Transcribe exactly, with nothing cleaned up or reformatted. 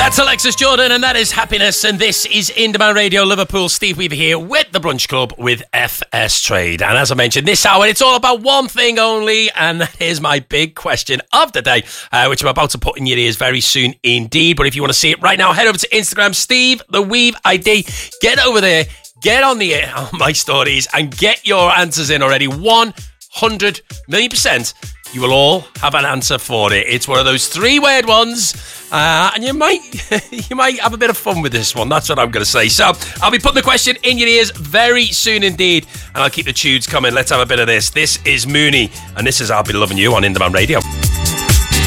That's Alexis Jordan, and that is Happiness, and this is In Demand Radio Liverpool. Steve Weaver here with the Brunch Club with F S Trade. And as I mentioned, this hour, it's all about one thing only, and that is my big question of the day, uh, which I'm about to put in your ears very soon indeed. But if you want to see it right now, head over to Instagram, Steve the Weave I D. Get over there, get on the air on my stories, and get your answers in already. one hundred million percent. You will all have an answer for it. It's one of those three-word ones, uh, and you might you might have a bit of fun with this one. That's what I'm going to say. So I'll be putting the question in your ears very soon indeed, and I'll keep the tunes coming. Let's have a bit of this. This is Mooney, and this is I'll Be Loving You on In Demand Radio.